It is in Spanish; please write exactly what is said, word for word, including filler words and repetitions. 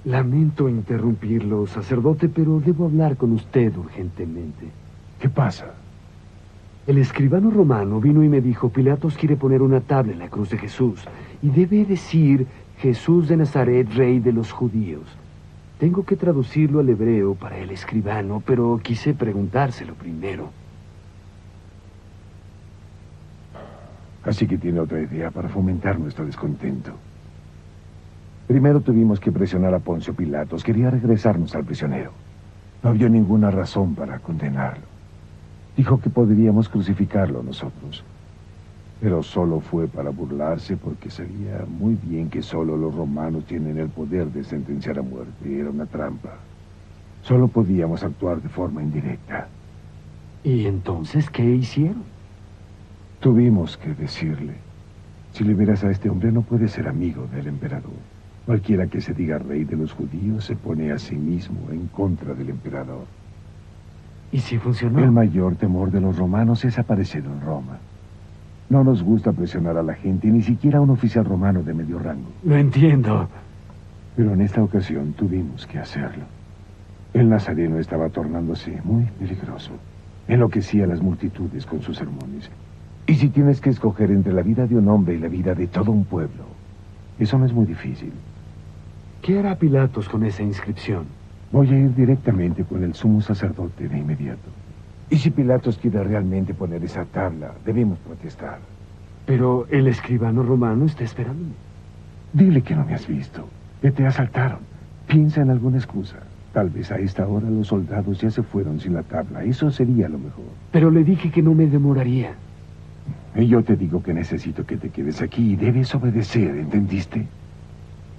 Lamento interrumpirlo, sacerdote, pero debo hablar con usted urgentemente. ¿Qué pasa? El escribano romano vino y me dijo, Pilatos quiere poner una tabla en la cruz de Jesús, y debe decir, Jesús de Nazaret, rey de los judíos. Tengo que traducirlo al hebreo para el escribano, pero quise preguntárselo primero. Así que tiene otra idea para fomentar nuestro descontento. Primero tuvimos que presionar a Poncio Pilatos. Quería regresarnos al prisionero. No vio ninguna razón para condenarlo. Dijo que podríamos crucificarlo nosotros. Pero solo fue para burlarse porque sabía muy bien que solo los romanos tienen el poder de sentenciar a muerte. Era una trampa. Solo podíamos actuar de forma indirecta. ¿Y entonces qué hicieron? Tuvimos que decirle, si liberas a este hombre no puede ser amigo del emperador. Cualquiera que se diga rey de los judíos se pone a sí mismo en contra del emperador. ¿Y si funcionó? El mayor temor de los romanos es aparecer en Roma. No nos gusta presionar a la gente, ni siquiera a un oficial romano de medio rango. Lo entiendo. Pero en esta ocasión tuvimos que hacerlo. El nazareno estaba tornándose muy peligroso. Enloquecía a las multitudes con sus sermones. Y si tienes que escoger entre la vida de un hombre y la vida de todo un pueblo, eso no es muy difícil. ¿Qué hará Pilatos con esa inscripción? Voy a ir directamente con el sumo sacerdote de inmediato. Y si Pilatos quiere realmente poner esa tabla, debemos protestar. Pero el escribano romano está esperándome. Dile que no me has visto, que te asaltaron. Piensa en alguna excusa. Tal vez a esta hora los soldados ya se fueron sin la tabla. Eso sería lo mejor. Pero le dije que no me demoraría. Y yo te digo que necesito que te quedes aquí y debes obedecer, ¿entendiste?